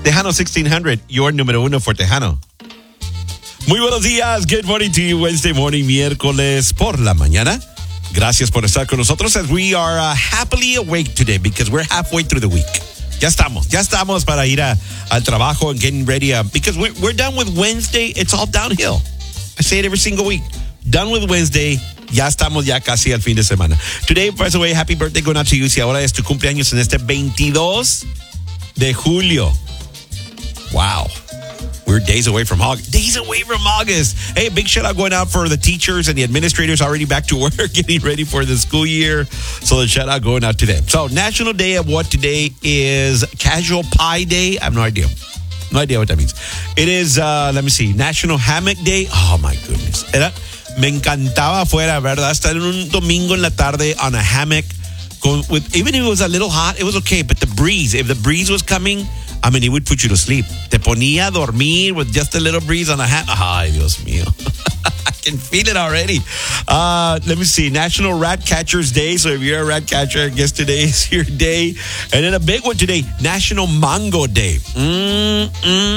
Tejano 1600, your número uno for Tejano. Muy buenos días. Good morning to you. Wednesday morning, miércoles por la mañana. Gracias por estar con nosotros as we are happily awake today because we're halfway through the week. Ya estamos para ir al trabajo and getting ready because we're done with Wednesday. It's all downhill. I say it every single week. Done with Wednesday. Ya estamos ya casi al fin de semana. Today, by the way, happy birthday going out to you. Si ahora es tu cumpleaños en este 22 de julio. Wow. We're days away from August. Hey, big shout out going out for the teachers and the administrators already back to work, getting ready for the school year. So the shout out going out today. So National Day of what today is Casual Pie Day. I have no idea. No idea what that means. It is, let me see, National Hammock Day. Oh my goodness. Me encantaba afuera, ¿verdad? Estar en un domingo en la tarde on a hammock. Even if it was a little hot, it was okay. But the breeze, if the breeze was coming, I mean, it would put you to sleep. Te ponía a dormir with just a little breeze on a hat. Ay, Dios mío. I can feel it already. Let me see. National Rat Catchers Day. So if you're a rat catcher, I guess today is your day. And then a big one today, National Mango Day. One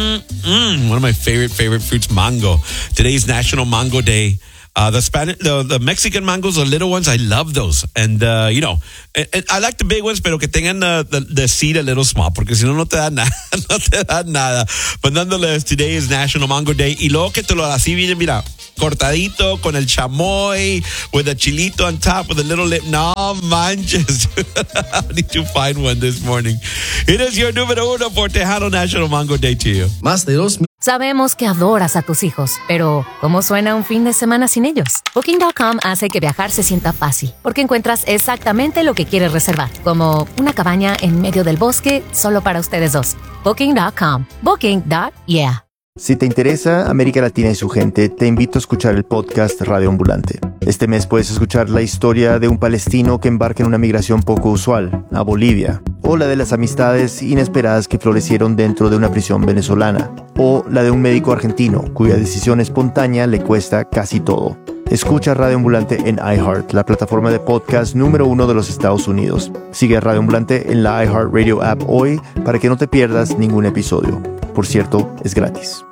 of my favorite fruits, mango. Today's National Mango Day. The Mexican mangoes, the little ones, I love those. And, and I like the big ones, pero que tengan the seed a little small, porque si no, no te da nada. But nonetheless, today is National Mango Day. Y luego que te lo así viene, mira, cortadito, con el chamoy, with a chilito on top, with a little lip. No manches. I need to find one this morning. It is your número uno for Tejano National Mango Day to you. Más de 2 Sabemos que adoras a tus hijos, pero ¿cómo suena un fin de semana sin ellos? Booking.com hace que viajar se sienta fácil, porque encuentras exactamente lo que quieres reservar, como una cabaña en medio del bosque solo para ustedes dos. Booking.com. Booking.yeah. Si te interesa América Latina y su gente, te invito a escuchar el podcast Radio Ambulante. Este mes puedes escuchar la historia de un palestino que embarca en una migración poco usual, a Bolivia, o la de las amistades inesperadas que florecieron dentro de una prisión venezolana, o la de un médico argentino cuya decisión espontánea le cuesta casi todo. Escucha Radio Ambulante en iHeart, la plataforma de podcast número 1 de los Estados Unidos. Sigue a Radio Ambulante en la iHeartRadio app hoy para que no te pierdas ningún episodio. Por cierto, es gratis.